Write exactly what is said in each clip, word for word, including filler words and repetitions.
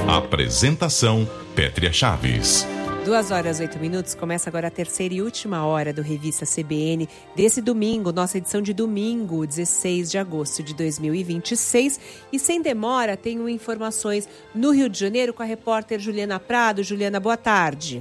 Apresentação, Pétria Chaves. Duas horas, oito minutos, começa agora a terceira e última hora do Revista C B N desse domingo, nossa edição de domingo, dezesseis de agosto de dois mil e vinte e seis. E sem demora, tenho informações no Rio de Janeiro com a repórter Juliana Prado. Juliana, boa tarde.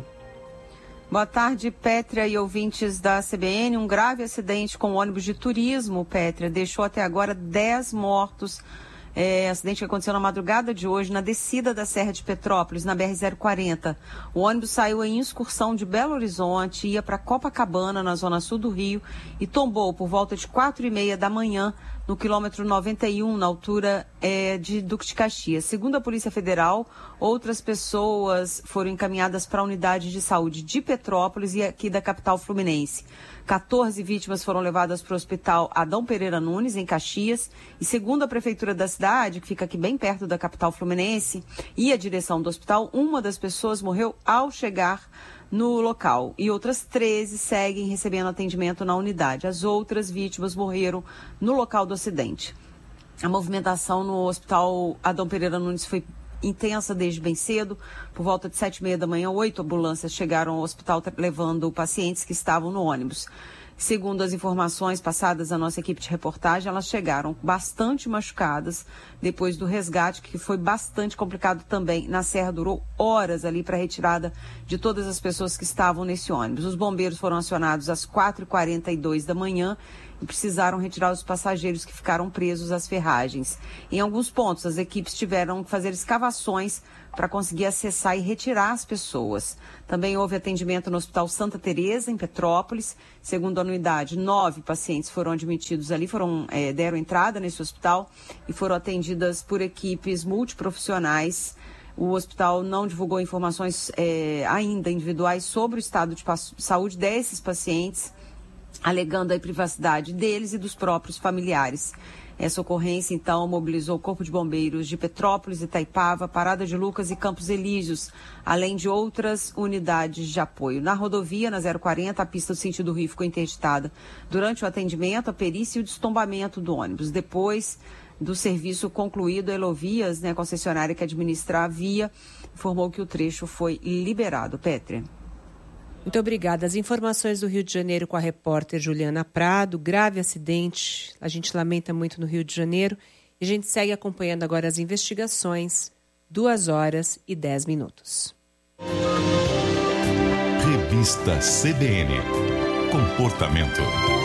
Boa tarde, Pétria e ouvintes da C B N. Um grave acidente com ônibus de turismo, Pétria, deixou até agora dez mortos. É, acidente que aconteceu na madrugada de hoje, na descida da Serra de Petrópolis, na B R zero quarenta. O ônibus saiu em excursão de Belo Horizonte, ia para Copacabana, na zona sul do Rio, e tombou por volta de quatro e meia da manhã, no quilômetro noventa e um, na altura é, de Duque de Caxias. Segundo a Polícia Federal, outras pessoas foram encaminhadas para a unidade de saúde de Petrópolis e aqui da capital fluminense. quatorze vítimas foram levadas para o hospital Adão Pereira Nunes, em Caxias, e segundo a prefeitura da cidade, que fica aqui bem perto da capital fluminense, e a direção do hospital, uma das pessoas morreu ao chegar no local e outras treze seguem recebendo atendimento na unidade. As outras vítimas morreram no local do acidente. A movimentação no hospital Adão Pereira Nunes foi intensa desde bem cedo. Por volta de sete e meia da manhã, oito ambulâncias chegaram ao hospital levando pacientes que estavam no ônibus. Segundo as informações passadas à nossa equipe de reportagem, elas chegaram bastante machucadas depois do resgate, que foi bastante complicado também. Na Serra durou horas ali para a retirada de todas as pessoas que estavam nesse ônibus. Os bombeiros foram acionados às quatro e quarenta e dois da manhã e precisaram retirar os passageiros que ficaram presos às ferragens. Em alguns pontos, as equipes tiveram que fazer escavações para conseguir acessar e retirar as pessoas. Também houve atendimento no Hospital Santa Teresa, em Petrópolis. Segundo a unidade, nove pacientes foram admitidos ali, foram, é, deram entrada nesse hospital e foram atendidas por equipes multiprofissionais. O hospital não divulgou informações é, ainda individuais sobre o estado de saúde desses pacientes, alegando a privacidade deles e dos próprios familiares. Essa ocorrência, então, mobilizou o Corpo de Bombeiros de Petrópolis, Itaipava, Parada de Lucas e Campos Elíseos, além de outras unidades de apoio. Na rodovia, na zero quarenta, a pista do sentido Rio ficou interditada durante o atendimento, a perícia e o destombamento do ônibus. Depois do serviço concluído, a Elovias, né, a concessionária que administra a via, informou que o trecho foi liberado. Pétria. Muito obrigada. As informações do Rio de Janeiro com a repórter Juliana Prado. Grave acidente, a gente lamenta muito no Rio de Janeiro. E a gente segue acompanhando agora as investigações. Duas horas e dez minutos. Revista C B N. Comportamento.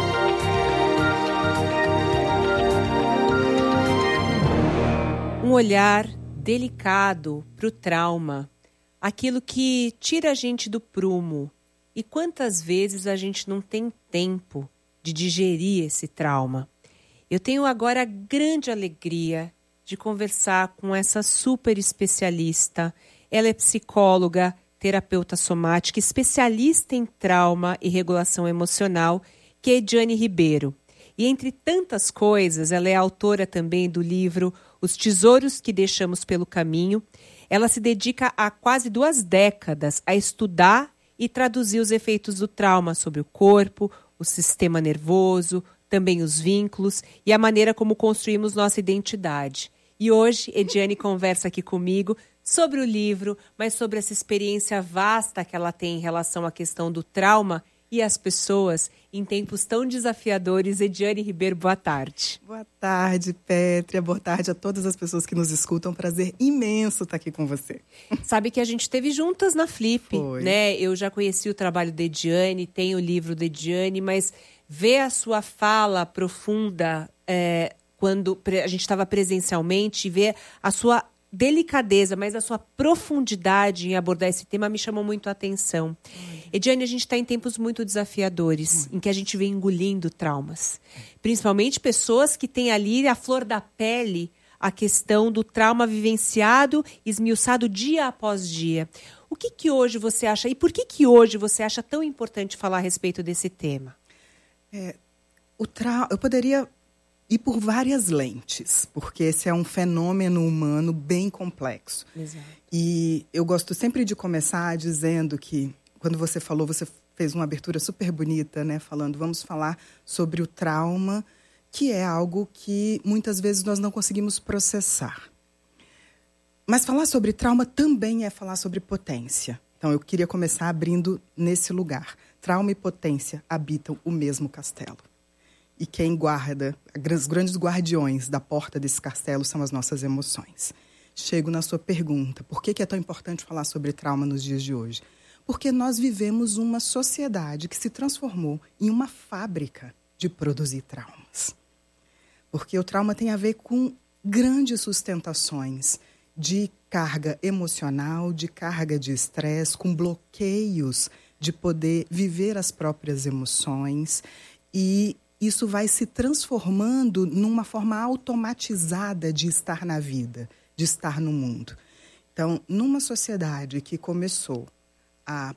Um olhar delicado para o trauma. Aquilo que tira a gente do prumo. E quantas vezes a gente não tem tempo de digerir esse trauma? Eu tenho agora a grande alegria de conversar com essa super especialista. Ela é psicóloga, terapeuta somática, especialista em trauma e regulação emocional, que é Ediane Ribeiro. E entre tantas coisas, ela é autora também do livro Os Tesouros que Deixamos pelo Caminho. Ela se dedica há quase duas décadas a estudar e traduzir os efeitos do trauma sobre o corpo, o sistema nervoso, também os vínculos e a maneira como construímos nossa identidade. E hoje, Ediane conversa aqui comigo sobre o livro, mas sobre essa experiência vasta que ela tem em relação à questão do trauma e as pessoas em tempos tão desafiadores. Ediane Ribeiro, boa tarde. Boa tarde, Pétria. Boa tarde a todas as pessoas que nos escutam. Prazer imenso estar aqui com você. Sabe que a gente esteve juntas na Flip, Foi. né? Eu já conheci o trabalho da Ediane, tenho o livro da Ediane, mas ver a sua fala profunda é, quando a gente estava presencialmente, ver a sua delicadeza, mas a sua profundidade em abordar esse tema me chamou muito a atenção. Ediane, a gente está em tempos muito desafiadores, hum. em que a gente vem engolindo traumas. Principalmente pessoas que têm ali a flor da pele a questão do trauma vivenciado, esmiuçado dia após dia. O que que hoje você acha, e por que que hoje você acha tão importante falar a respeito desse tema? É, o tra... Eu poderia ir por várias lentes, porque esse é um fenômeno humano bem complexo. Exato. E eu gosto sempre de começar dizendo que, quando você falou, você fez uma abertura super bonita, né? Falando, vamos falar sobre o trauma, que é algo que muitas vezes nós não conseguimos processar. Mas falar sobre trauma também é falar sobre potência. Então, eu queria começar abrindo nesse lugar. Trauma e potência habitam o mesmo castelo. E quem guarda, os grandes guardiões da porta desse castelo são as nossas emoções. Chego na sua pergunta, por que é tão importante falar sobre trauma nos dias de hoje? Porque nós vivemos uma sociedade que se transformou em uma fábrica de produzir traumas. Porque o trauma tem a ver com grandes sustentações de carga emocional, de carga de estresse, com bloqueios de poder viver as próprias emoções. E isso vai se transformando numa forma automatizada de estar na vida, de estar no mundo. Então, numa sociedade que começou a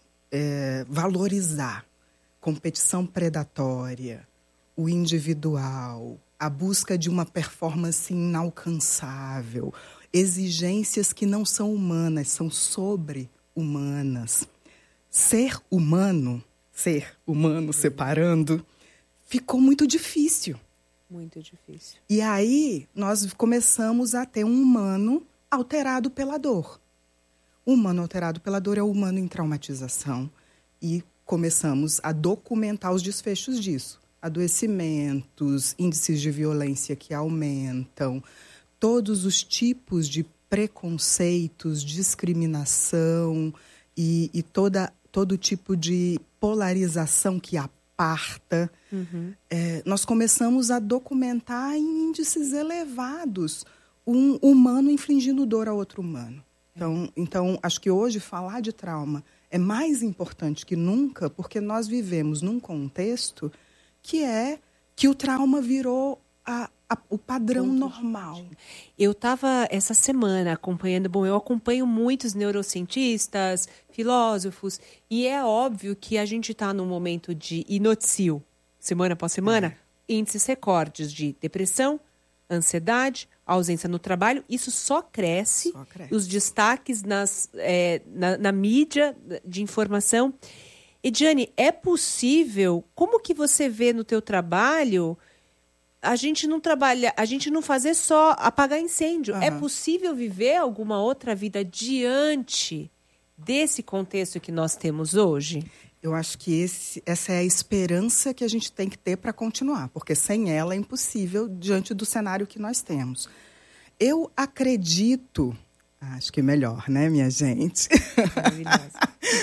é, valorizar competição predatória, o individual, a busca de uma performance inalcançável, exigências que não são humanas, são sobre-humanas. Ser humano, ser humano separando, ficou muito difícil. Muito difícil. E aí nós começamos a ter um humano alterado pela dor. O humano alterado pela dor é o humano em traumatização. E começamos a documentar os desfechos disso. Adoecimentos, índices de violência que aumentam, todos os tipos de preconceitos, discriminação e, e toda, todo tipo de polarização que aparta. Uhum. É, nós começamos a documentar em índices elevados um humano infligindo dor a outro humano. Então, então, acho que hoje falar de trauma é mais importante que nunca, porque nós vivemos num contexto que é que o trauma virou a, a, o padrão Ponto normal. Eu estava essa semana acompanhando, bom, eu acompanho muitos neurocientistas, filósofos, e é óbvio que a gente está num momento de inoticil, semana após semana, é. índices recordes de depressão, ansiedade, ausência no trabalho, isso só cresce, só cresce. Os destaques nas, é, na, na mídia de informação. Ediane, é possível, como que você vê no teu trabalho, a gente não trabalha, a gente não fazer só apagar incêndio. Uhum. É possível viver alguma outra vida diante desse contexto que nós temos hoje? Eu acho que esse, essa é a esperança que a gente tem que ter para continuar, porque sem ela é impossível diante do cenário que nós temos. Eu acredito, acho que melhor, né, minha gente? Maravilhosa.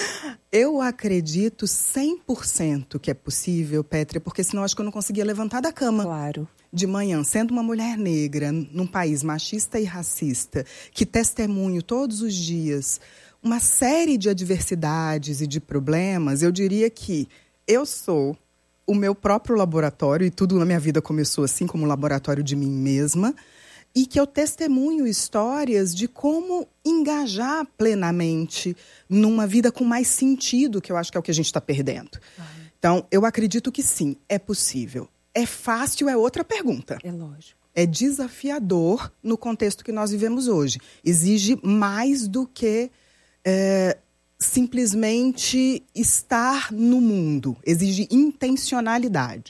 Eu acredito cem por cento que é possível, Pétria, porque senão acho que eu não conseguia levantar da cama. Claro. De manhã, sendo uma mulher negra, num país machista e racista, que testemunho todos os dias uma série de adversidades e de problemas, eu diria que eu sou o meu próprio laboratório, e tudo na minha vida começou assim, como um laboratório de mim mesma, e que eu testemunho histórias de como engajar plenamente numa vida com mais sentido, que eu acho que é o que a gente está perdendo. Uhum. Então, eu acredito que sim, é possível. É fácil, é outra pergunta. É lógico. É desafiador no contexto que nós vivemos hoje. Exige mais do que é, simplesmente estar no mundo. Exige intencionalidade.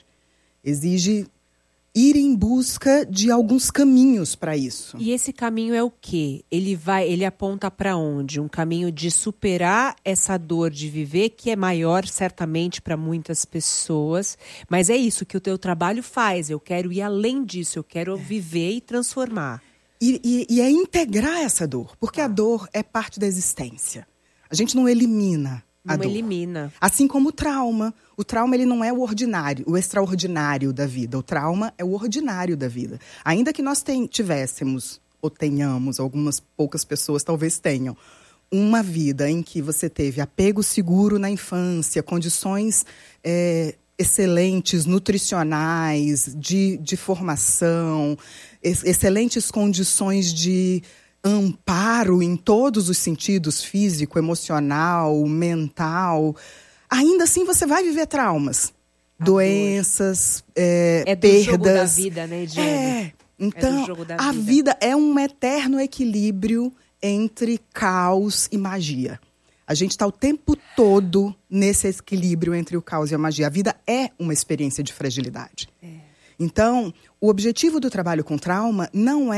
Exige ir em busca de alguns caminhos para isso. E esse caminho é o quê? Ele vai, ele aponta para onde? Um caminho de superar essa dor de viver, que é maior certamente para muitas pessoas, mas é isso que o teu trabalho faz. Eu quero ir além disso, eu quero é. viver e transformar. E, e, e é integrar essa dor, porque ah. a dor é parte da existência. A gente não elimina a não dor. elimina. Assim como o trauma. O trauma ele não é o ordinário, o extraordinário da vida. O trauma é o ordinário da vida. Ainda que nós ten- tivéssemos, ou tenhamos, algumas poucas pessoas talvez tenham, uma vida em que você teve apego seguro na infância, condições é, excelentes, nutricionais, de, de formação, ex- excelentes condições de amparo em todos os sentidos, físico, emocional, mental, ainda assim você vai viver traumas, a doenças, é, é do perdas. Jogo da vida, né, Ediane? É, então é do jogo da a vida. vida é um eterno equilíbrio entre caos e magia. A gente está o tempo todo nesse equilíbrio entre o caos e a magia. A vida é uma experiência de fragilidade. É. Então, o objetivo do trabalho com trauma não é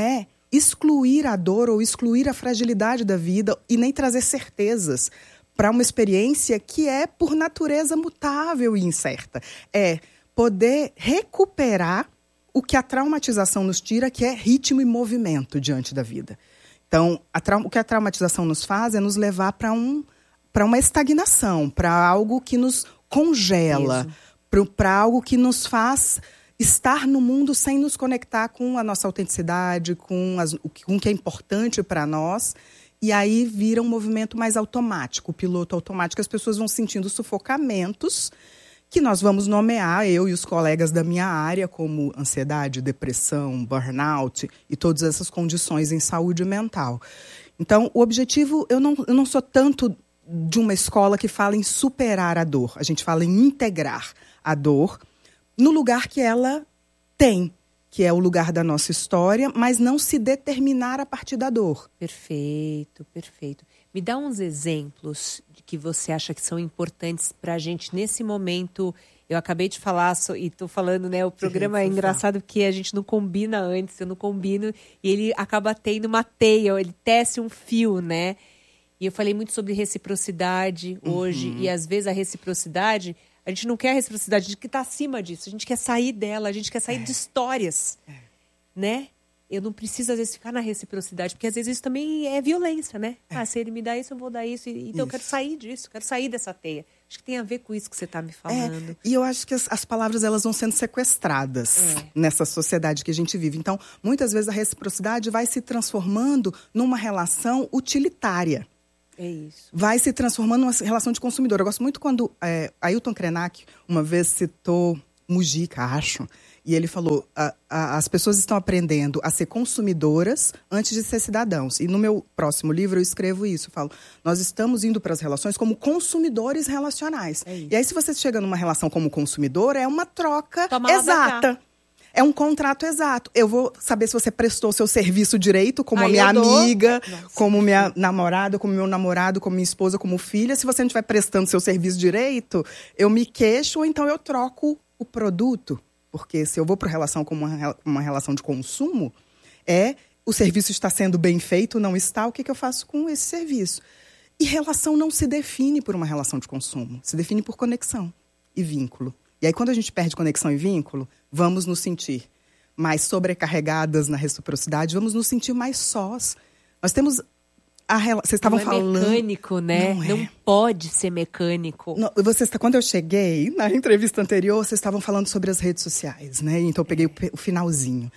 excluir a dor ou excluir a fragilidade da vida e nem trazer certezas para uma experiência que é, por natureza, mutável e incerta. É poder recuperar o que a traumatização nos tira, que é ritmo e movimento diante da vida. Então, a trau- o que a traumatização nos faz é nos levar para um, para uma estagnação, para algo que nos congela, para algo que nos faz estar no mundo sem nos conectar com a nossa autenticidade, com, as, com o que é importante para nós. E aí vira um movimento mais automático, o piloto automático. As pessoas vão sentindo sufocamentos que nós vamos nomear, eu e os colegas da minha área, como ansiedade, depressão, burnout e todas essas condições em saúde mental. Então, o objetivo, eu não, eu não sou tanto de uma escola que fala em superar a dor. A gente fala em integrar a dor no lugar que ela tem, que é o lugar da nossa história, mas não se determinar a partir da dor. Perfeito, perfeito. Me dá uns exemplos de que você acha que são importantes para a gente nesse momento. Eu acabei de falar, so, e estou falando, né? O programa é engraçado porque a gente não combina antes, eu não combino, e ele acaba tendo uma teia, ele tece um fio, né? E eu falei muito sobre reciprocidade hoje, uhum. E às vezes a reciprocidade, a gente não quer a reciprocidade, a gente quer estar acima disso, a gente quer sair dela, a gente quer sair é. de histórias, é. né? Eu não preciso, às vezes, ficar na reciprocidade, porque às vezes isso também é violência, né? É. Ah, se ele me dá isso, eu vou dar isso. Então isso. Eu quero sair disso, quero sair dessa teia. Acho que tem a ver com isso que você está me falando. É. E eu acho que as, as palavras, elas vão sendo sequestradas é. nessa sociedade que a gente vive. Então, muitas vezes a reciprocidade vai se transformando numa relação utilitária. É isso. Vai se transformando numa relação de consumidor. Eu gosto muito quando é, Ailton Krenak uma vez citou Mujica, acho, e ele falou, a, a, as pessoas estão aprendendo a ser consumidoras antes de ser cidadãos. E no meu próximo livro eu escrevo isso, eu falo, nós estamos indo para as relações como consumidores relacionais. É e aí se você chega numa relação como consumidor, é uma troca Toma exata. É um contrato exato. Eu vou saber se você prestou seu serviço direito, como Aí minha eu amiga, dou. Nossa, como minha namorada, como meu namorado, como minha esposa, como filha. Se você não estiver prestando seu serviço direito, eu me queixo ou então eu troco o produto. Porque se eu vou para a relação como uma, uma relação de consumo, é o serviço está sendo bem feito, não está, o que, que eu faço com esse serviço? E relação não se define por uma relação de consumo, se define por conexão e vínculo. E aí, quando a gente perde conexão e vínculo, vamos nos sentir mais sobrecarregadas na reciprocidade, vamos nos sentir mais sós. Nós temos... A rela... Vocês estavam não é falando... mecânico, né? Não, é. não pode ser mecânico. Não, vocês, quando eu cheguei, na entrevista anterior, vocês estavam falando sobre as redes sociais, né? Então, eu peguei o, o finalzinho.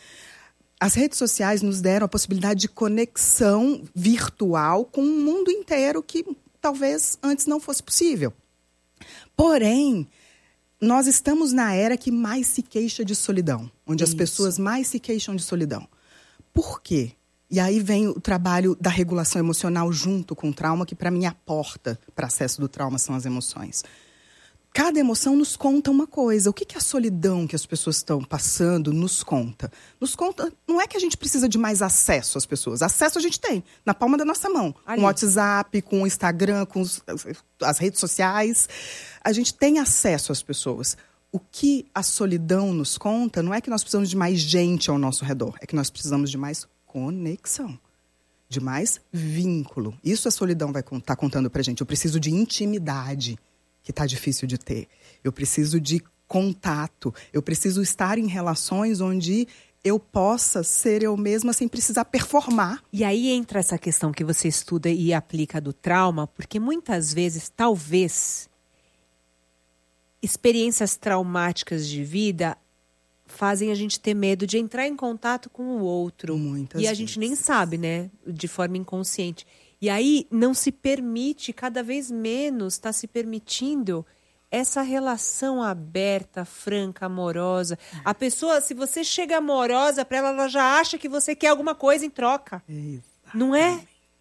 As redes sociais nos deram a possibilidade de conexão virtual com o mundo inteiro que talvez antes não fosse possível. Porém... nós estamos na era que mais se queixa de solidão, onde Isso. as pessoas mais se queixam de solidão. Por quê? E aí vem o trabalho da regulação emocional junto com o trauma, que para mim é a porta para acesso do trauma são as emoções. Cada emoção nos conta uma coisa. O que, que a solidão que as pessoas estão passando nos conta? Nos conta, não é que a gente precisa de mais acesso às pessoas. Acesso a gente tem, na palma da nossa mão. Ali. Com o WhatsApp, com o Instagram, com os, as redes sociais. A gente tem acesso às pessoas. O que a solidão nos conta não é que nós precisamos de mais gente ao nosso redor. É que nós precisamos de mais conexão. De mais vínculo. Isso a solidão vai estar contando pra gente. Eu preciso de intimidade, que está difícil de ter. Eu preciso de contato. Eu preciso estar em relações onde eu possa ser eu mesma sem precisar performar. E aí entra essa questão que você estuda e aplica do trauma, porque muitas vezes, talvez, experiências traumáticas de vida fazem a gente ter medo de entrar em contato com o outro. Muitas e a vezes. gente nem sabe, né? De forma inconsciente. E aí não se permite, cada vez menos está se permitindo essa relação aberta, franca, amorosa. A pessoa, se você chega amorosa para ela, ela já acha que você quer alguma coisa em troca. Exatamente. Não é?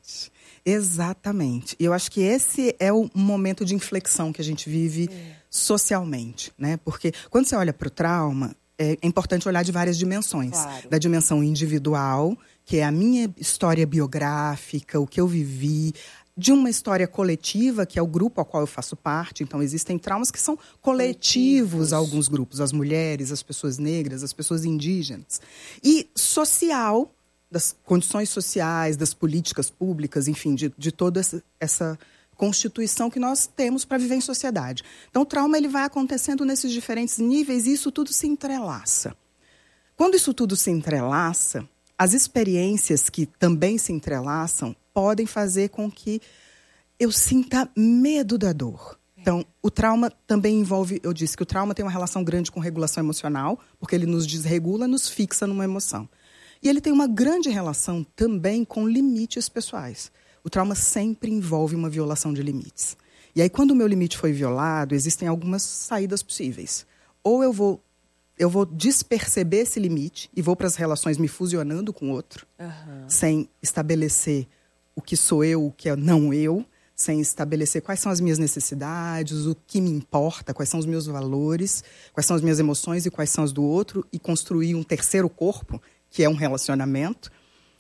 Exatamente. E eu acho que esse é o momento de inflexão que a gente vive é. socialmente, né? Porque quando você olha para o trauma, é importante olhar de várias dimensões. Claro. Da dimensão individual, que é a minha história biográfica, o que eu vivi, de uma história coletiva, que é o grupo ao qual eu faço parte. Então, existem traumas que são coletivos a alguns grupos. As mulheres, as pessoas negras, as pessoas indígenas. E social, das condições sociais, das políticas públicas, enfim, de, de toda essa, essa constituição que nós temos para viver em sociedade. Então, o trauma ele vai acontecendo nesses diferentes níveis e isso tudo se entrelaça. Quando isso tudo se entrelaça, as experiências que também se entrelaçam podem fazer com que eu sinta medo da dor. Então, o trauma também envolve, eu disse que o trauma tem uma relação grande com regulação emocional, porque ele nos desregula, nos fixa numa emoção. E ele tem uma grande relação também com limites pessoais. O trauma sempre envolve uma violação de limites. E aí, quando o meu limite foi violado, existem algumas saídas possíveis. Ou eu vou, eu vou desperceber esse limite e vou para as relações me fusionando com o outro, uhum. sem estabelecer o que sou eu, o que é não eu, sem estabelecer quais são as minhas necessidades, o que me importa, quais são os meus valores, quais são as minhas emoções e quais são as do outro, e construir um terceiro corpo, que é um relacionamento.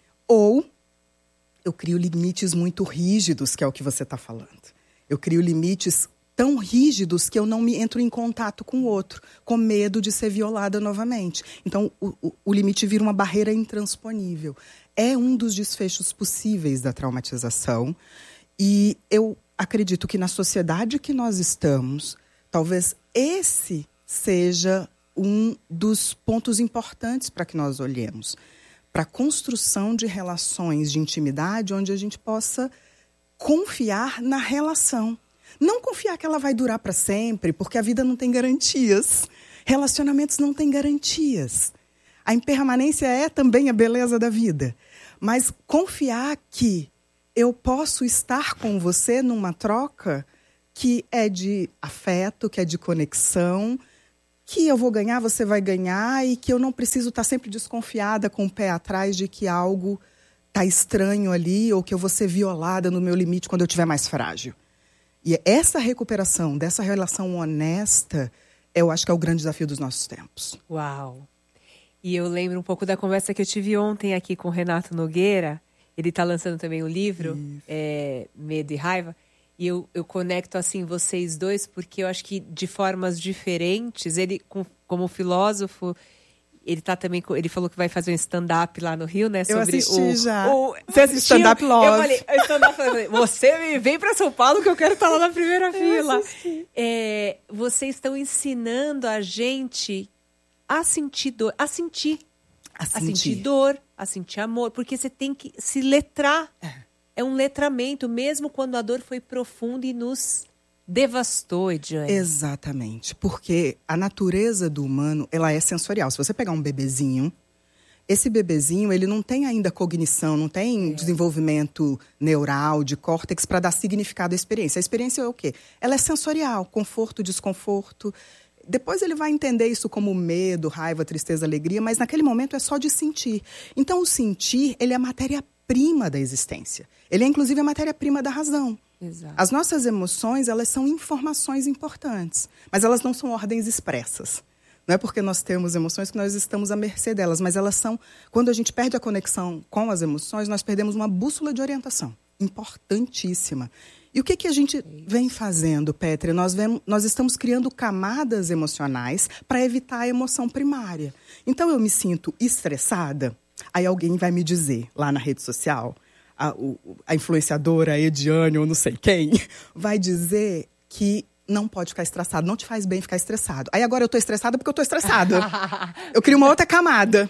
Ou eu crio limites muito rígidos, que é o que você está falando. Eu crio limites tão rígidos que eu não me entro em contato com o outro, com medo de ser violada novamente. Então, o, o, o limite vira uma barreira intransponível. É um dos desfechos possíveis da traumatização. E eu acredito que na sociedade que nós estamos, talvez esse seja um dos pontos importantes para que nós olhemos. Para a construção de relações de intimidade onde a gente possa confiar na relação. Não confiar que ela vai durar para sempre, porque a vida não tem garantias. Relacionamentos não têm garantias. A impermanência é também a beleza da vida. Mas confiar que eu posso estar com você numa troca que é de afeto, que é de conexão, que eu vou ganhar, você vai ganhar, e que eu não preciso estar sempre desconfiada com o pé atrás de que algo está estranho ali ou que eu vou ser violada no meu limite quando eu estiver mais frágil. E essa recuperação dessa relação honesta, eu acho que é o grande desafio dos nossos tempos. Uau! E eu lembro um pouco da conversa que eu tive ontem aqui com o Renato Nogueira. Ele está lançando também um livro, é, Medo e Raiva. E eu, eu conecto, assim, vocês dois, porque eu acho que de formas diferentes, ele, com, como filósofo, ele tá também, ele falou que vai fazer um stand-up lá no Rio, né? Sobre eu assisti o, já. O, Você assistiu stand-up Love. Eu falei, stand-up, eu falei, você me vem para São Paulo que eu quero estar lá na primeira fila. É, vocês estão ensinando a gente a sentir dor, a sentir. A sentir. A sentir dor, a sentir amor, porque você tem que se letrar. É. É um letramento, mesmo quando a dor foi profunda e nos devastou, Ediane. Exatamente, porque a natureza do humano, ela é sensorial. Se você pegar um bebezinho, esse bebezinho, ele não tem ainda cognição, não tem é. desenvolvimento neural, de córtex, para dar significado à experiência. A experiência é o quê? Ela é sensorial, conforto, desconforto. Depois ele vai entender isso como medo, raiva, tristeza, alegria, mas naquele momento é só de sentir. Então o sentir, ele é a matéria-prima da existência. Ele é inclusive a matéria-prima da razão. Exato. As nossas emoções, elas são informações importantes, mas elas não são ordens expressas. Não é porque nós temos emoções que nós estamos à mercê delas, mas elas são... Quando a gente perde a conexão com as emoções, nós perdemos uma bússola de orientação importantíssima. E o que, que a gente vem fazendo, Pétria? Nós, vemos, nós estamos criando camadas emocionais para evitar a emoção primária. Então, eu me sinto estressada, aí alguém vai me dizer, lá na rede social, a, o, a influenciadora, a Ediane, ou não sei quem, vai dizer que não pode ficar estressado, não te faz bem ficar estressado. Aí agora eu estou estressada porque eu estou estressada. Eu crio uma outra camada.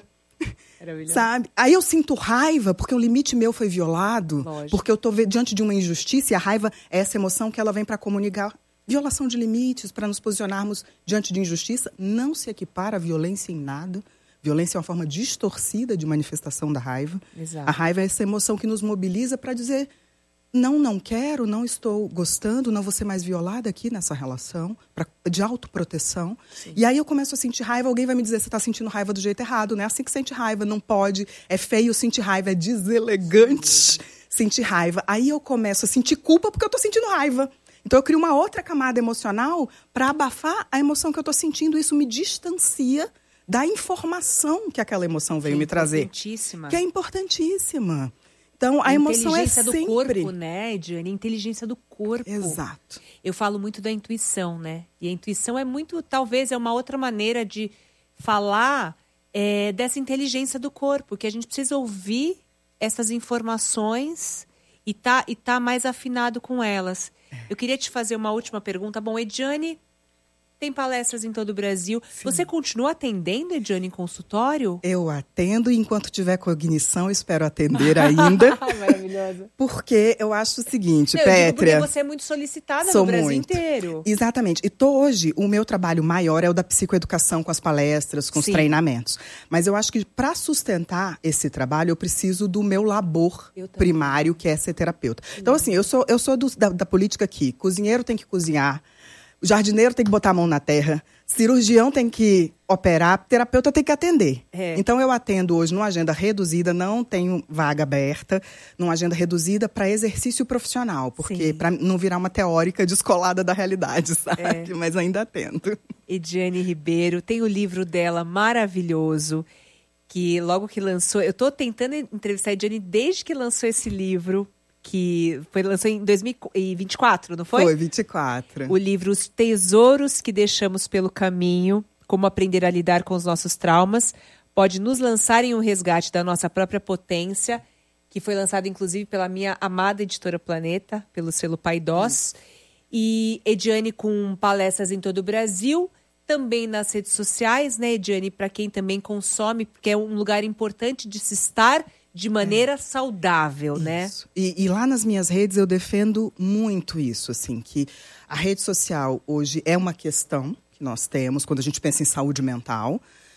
Sabe? Aí eu sinto raiva porque o limite meu foi violado. Lógico. Porque eu estou diante de uma injustiça e a raiva é essa emoção que ela vem para comunicar violação de limites, para nos posicionarmos diante de injustiça. Não se equipara a violência em nada. Violência é uma forma distorcida de manifestação da raiva. Exato. A raiva é essa emoção que nos mobiliza para dizer: não, não quero, não estou gostando, não vou ser mais violada aqui nessa relação, pra, de autoproteção. Sim. E aí eu começo a sentir raiva, alguém vai me dizer: você está sentindo raiva do jeito errado, não é assim que sente raiva, não pode, é feio sentir raiva, é deselegante Sim. sentir raiva. Aí eu começo a sentir culpa porque eu estou sentindo raiva. Então eu crio uma outra camada emocional para abafar a emoção que eu estou sentindo, isso me distancia da informação que aquela emoção veio que me trazer. Importantíssima. Que é importantíssima. Então, a, a emoção é sempre... Inteligência do corpo, né, Ediane? Inteligência do corpo. Exato. Eu falo muito da intuição, né? E a intuição é muito, talvez, é uma outra maneira de falar é, dessa inteligência do corpo, que a gente precisa ouvir essas informações e tá, e tá mais afinado com elas. É. Eu queria te fazer uma última pergunta. Bom, Ediane tem palestras em todo o Brasil. Sim. Você continua atendendo, Ediane, em consultório? Eu atendo e enquanto tiver cognição, espero atender ainda. Maravilhosa. Porque eu acho o seguinte, Não, Pétria... Eu digo porque você é muito solicitada sou no Brasil muito. inteiro. Exatamente. E tô, hoje, o meu trabalho maior é o da psicoeducação com as palestras, com Sim. os treinamentos. Mas eu acho que para sustentar esse trabalho, eu preciso do meu labor primário, que é ser terapeuta. Sim. Então, assim, eu sou, eu sou do, da, da política aqui. Cozinheiro tem que cozinhar. O jardineiro tem que botar a mão na terra, cirurgião tem que operar, terapeuta tem que atender. É. Então, eu atendo hoje numa agenda reduzida, não tenho vaga aberta, numa agenda reduzida para exercício profissional, porque para não virar uma teórica descolada da realidade, sabe? É. Mas ainda atendo. Ediane Ribeiro, tem o livro dela maravilhoso, que logo que lançou... Eu estou tentando entrevistar a Ediane desde que lançou esse livro, que foi lançou em dois mil e vinte e quatro, não foi? Foi, vinte e quatro. O livro Os Tesouros que Deixamos pelo Caminho, Como Aprender a Lidar com os Nossos Traumas, pode nos lançar em um resgate da nossa própria potência, que foi lançado inclusive pela minha amada editora Planeta, pelo selo Paidós. Hum. E Ediane com palestras em todo o Brasil, também nas redes sociais, né, Ediane? Para quem também consome, porque é um lugar importante de se estar de maneira é. saudável, isso. né? E, e lá nas minhas redes eu defendo muito isso, assim, que a rede social hoje é uma questão que nós temos quando a gente pensa em saúde mental,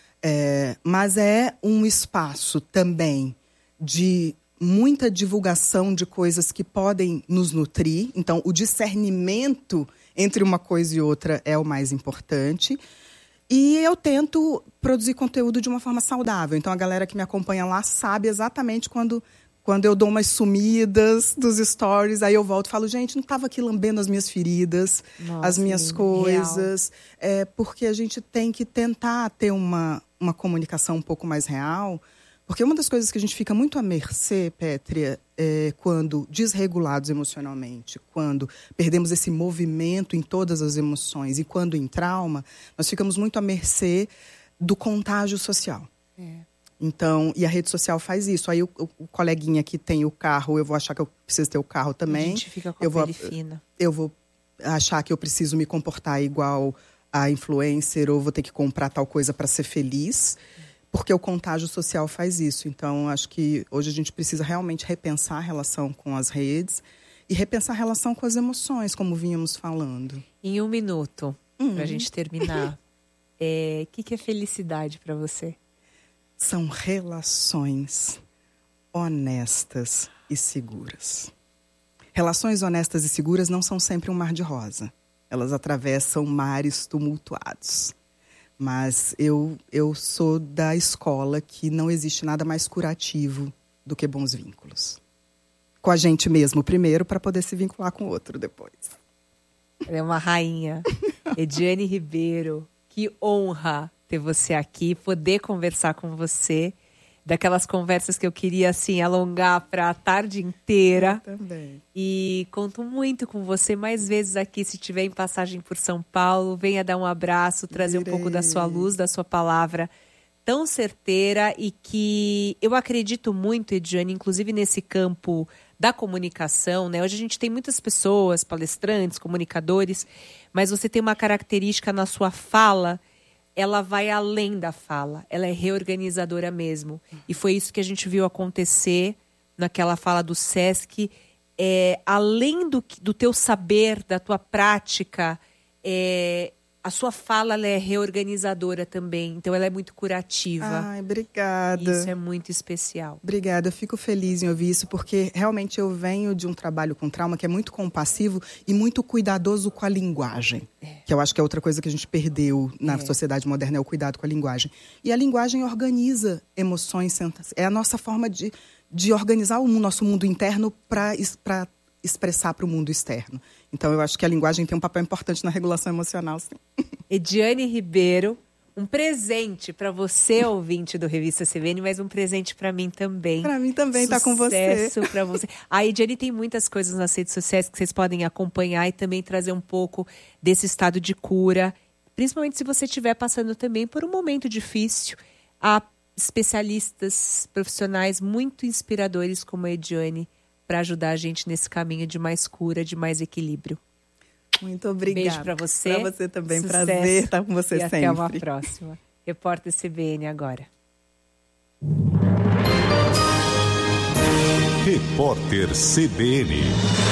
é, mas é um espaço também de muita divulgação de coisas que podem nos nutrir. Então, o discernimento entre uma coisa e outra é o mais importante. E eu tento produzir conteúdo de uma forma saudável. Então, a galera que me acompanha lá sabe exatamente quando, quando eu dou umas sumidas dos stories. Aí eu volto e falo, gente, não estava aqui lambendo as minhas feridas, Nossa, as minhas coisas. É, porque a gente tem que tentar ter uma, uma comunicação um pouco mais real. Porque uma das coisas que a gente fica muito à mercê, Pétria, é quando desregulados emocionalmente, quando perdemos esse movimento em todas as emoções e quando em trauma, nós ficamos muito à mercê do contágio social. É. Então, e a rede social faz isso. Aí o, o, o coleguinha que tem o carro, eu vou achar que eu preciso ter o carro também. A gente fica com a eu vou, pele fina. Eu vou achar que eu preciso me comportar igual a influencer ou vou ter que comprar tal coisa para ser feliz. Porque o contágio social faz isso. Então, acho que hoje a gente precisa realmente repensar a relação com as redes e repensar a relação com as emoções, como vínhamos falando. Em um minuto, hum. para a gente terminar, o é, que, que é felicidade para você? São relações honestas e seguras. Relações honestas e seguras não são sempre um mar de rosa. Elas atravessam mares tumultuados. Mas eu, eu sou da escola que não existe nada mais curativo do que bons vínculos. Com a gente mesmo primeiro, para poder se vincular com o outro depois. Ela é uma rainha. Ediane Ribeiro, que honra ter você aqui, poder conversar com você. Daquelas conversas que eu queria, assim, alongar para a tarde inteira. Eu também. E conto muito com você mais vezes aqui, se tiver em passagem por São Paulo. Venha dar um abraço, trazer Irei. um pouco da sua luz, da sua palavra tão certeira. E que eu acredito muito, Ediane, inclusive nesse campo da comunicação, né? Hoje a gente tem muitas pessoas, palestrantes, comunicadores, mas você tem uma característica na sua fala. Ela vai além da fala, ela é reorganizadora mesmo. E foi isso que a gente viu acontecer naquela fala do Sesc. É, além do, do teu saber, da tua prática, é, a sua fala ela é reorganizadora também. Então, ela é muito curativa. Ai, obrigada. Isso é muito especial. Obrigada, eu fico feliz em ouvir isso, porque realmente eu venho de um trabalho com trauma que é muito compassivo e muito cuidadoso com a linguagem. É. Que eu acho que é outra coisa que a gente perdeu na é. sociedade moderna, é o cuidado com a linguagem. E a linguagem organiza emoções, é a nossa forma de, de organizar o nosso mundo interno para expressar para o mundo externo. Então, eu acho que a linguagem tem um papel importante na regulação emocional, sim. Ediane Ribeiro, um presente para você, ouvinte do Revista C B N, mas um presente para mim também. Para mim também, estar tá com você. Sucesso para você. A Ediane tem muitas coisas nas redes sociais que vocês podem acompanhar e também trazer um pouco desse estado de cura, principalmente se você estiver passando também por um momento difícil. Há especialistas, profissionais muito inspiradores como a Ediane para ajudar a gente nesse caminho de mais cura, de mais equilíbrio. Muito obrigada. Beijo para você. Para você também. Sucesso. Prazer estar com você e sempre. Até uma próxima. Repórter C B N agora. Repórter C B N.